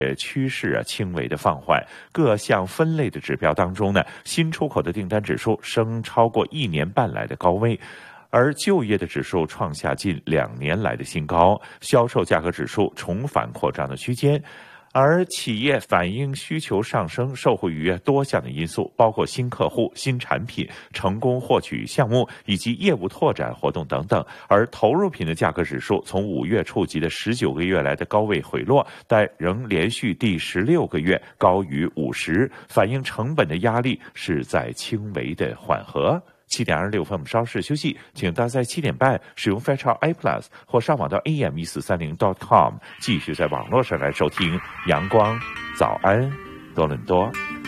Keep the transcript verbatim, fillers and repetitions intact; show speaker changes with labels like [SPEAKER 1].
[SPEAKER 1] 趋势啊轻微的放缓，各项分类的指标当中呢，新出口的订单指数升超过一年半来的高位。而就业的指数创下近两年来的新高，销售价格指数重返扩张的区间。而企业反映需求上升，受惠于多项的因素，包括新客户、新产品、成功获取项目以及业务拓展活动等等。而投入品的价格指数从五月触及的十九个月来的高位回落，但仍连续第十六个月高于五十，反映成本的压力是在轻微的缓和。七点二十六分，我们稍事休息，请大家在七点半使用 Fairchild A Plus 或上网到 A M 一四三零 点 com 继续在网络上来收听阳光早安多伦多。